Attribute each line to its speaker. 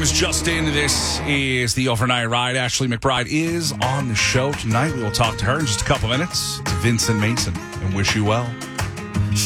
Speaker 1: name's Justin. This is the Overnight Ride. Ashley McBride is on the show tonight. We will talk to her in just a couple minutes. It's Vincent Mason and wish you well.